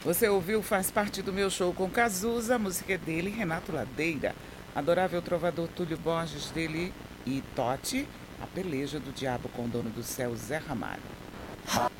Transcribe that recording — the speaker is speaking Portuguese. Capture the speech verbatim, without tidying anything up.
Você ouviu Faz Parte do Meu Show com Cazuza, a música é dele, Renato Ladeira. Adorável Trovador Túlio Borges, dele e Totti, A Peleja do Diabo com o Dono do Céu, Zé Ramalho.